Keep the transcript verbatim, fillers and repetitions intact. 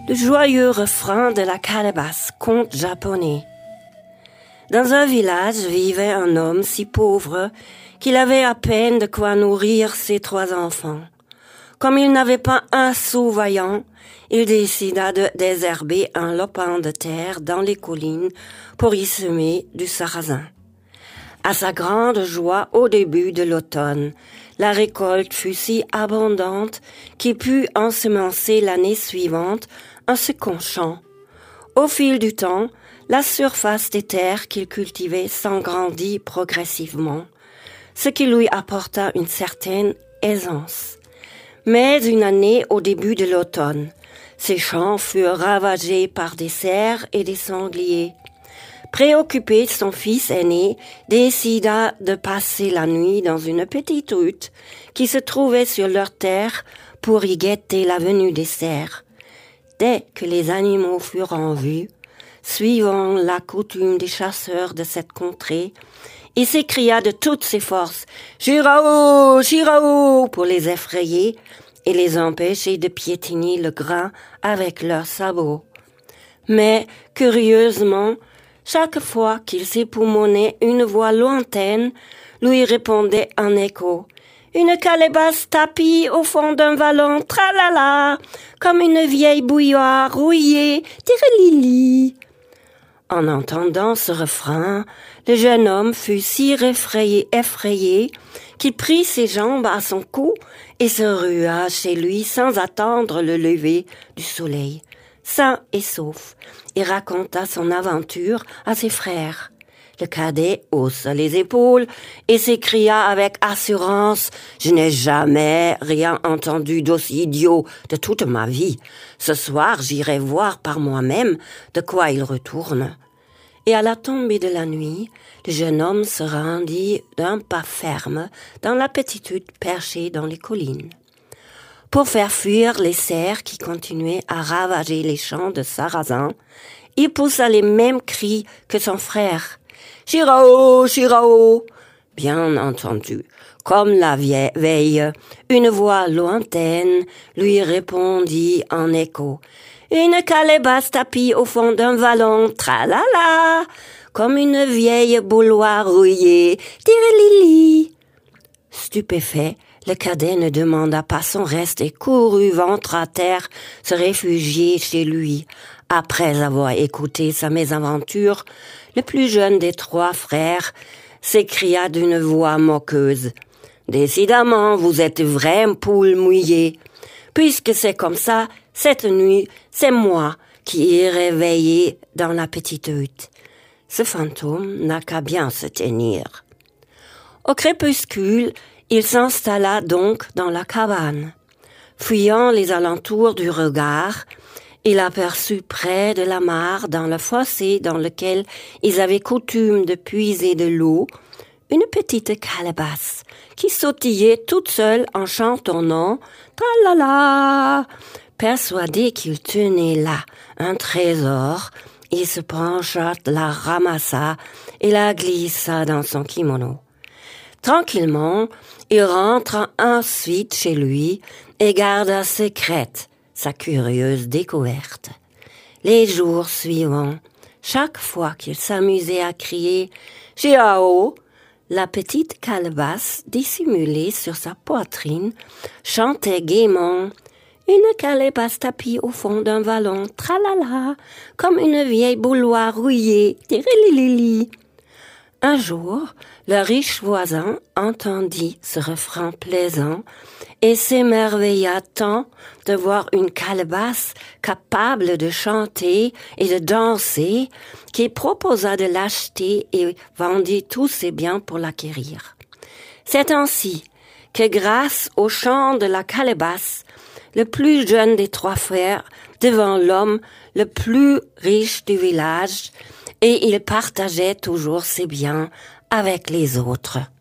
Le joyeux refrain de la calebasse, conte japonais. Dans un village vivait un homme si pauvre qu'il avait à peine de quoi nourrir ses trois enfants. Comme il n'avait pas un sou vaillant, il décida de désherber un lopin de terre dans les collines pour y semer du sarrasin. À sa grande joie, au début de l'automne, la récolte fut si abondante qu'il put ensemencer l'année suivante un second champ. Au fil du temps, la surface des terres qu'il cultivait s'agrandit progressivement, ce qui lui apporta une certaine aisance. Mais une année au début de l'automne, ses champs furent ravagés par des cerfs et des sangliers. Préoccupé, son fils aîné décida de passer la nuit dans une petite hutte qui se trouvait sur leur terre pour y guetter la venue des cerfs. Dès que les animaux furent en vue, suivant la coutume des chasseurs de cette contrée, il s'écria de toutes ses forces « Shirao, Shirao » pour les effrayer et les empêcher de piétiner le grain avec leurs sabots. Mais, curieusement, chaque fois qu'il s'époumonnait, une voix lointaine lui répondait en écho. Une calebasse tapie au fond d'un vallon, tralala, comme une vieille bouilloire rouillée, tirelili. En entendant ce refrain, le jeune homme fut si effrayé, effrayé qu'il prit ses jambes à son cou et se rua chez lui sans attendre le lever du soleil. Sain et sauf, il raconta son aventure à ses frères. Le cadet haussa les épaules et s'écria avec assurance « Je n'ai jamais rien entendu d'aussi idiot de toute ma vie. Ce soir, j'irai voir par moi-même de quoi il retourne. » Et à la tombée de la nuit, le jeune homme se rendit d'un pas ferme dans la petite hutte perchée dans les collines. Pour faire fuir les cerfs qui continuaient à ravager les champs de sarrasin, il poussa les mêmes cris que son frère. « Shirao, Shirao !» Bien entendu, comme la veille, une voix lointaine lui répondit en écho. « Une calebasse tapie au fond d'un vallon, tralala, comme une vieille bouilloire rouillée, tirelili !» Stupéfait, le cadet ne demanda pas son reste et courut ventre à terre se réfugier chez lui. Après avoir écouté sa mésaventure, le plus jeune des trois frères s'écria d'une voix moqueuse. « Décidément, vous êtes vraie poule mouillée. Puisque c'est comme ça, cette nuit, c'est moi qui irai veiller dans la petite hutte. » Ce fantôme n'a qu'à bien se tenir. Au crépuscule, il s'installa donc dans la cabane. Fuyant les alentours du regard, il aperçut près de la mare, dans le fossé dans lequel ils avaient coutume de puiser de l'eau, une petite calebasse qui sautillait toute seule en chantonnant « Tralala !» Persuadé qu'il tenait là un trésor, il se pencha, la ramassa et la glissa dans son kimono. Tranquillement, il rentra ensuite chez lui et garda secrète sa curieuse découverte. Les jours suivants, chaque fois qu'il s'amusait à crier « Chiao !», la petite calebasse dissimulée sur sa poitrine chantait gaiement « Une calebasse tapie au fond d'un vallon, tralala, comme une vieille bouilloire rouillée, tirelili !» Un jour, le riche voisin entendit ce refrain plaisant et s'émerveilla tant de voir une calebasse capable de chanter et de danser qu'il proposa de l'acheter et vendit tous ses biens pour l'acquérir. C'est ainsi que grâce au chant de la calebasse, le plus jeune des trois frères devint l'homme le plus riche du village et il partageait toujours ses biens avec les autres.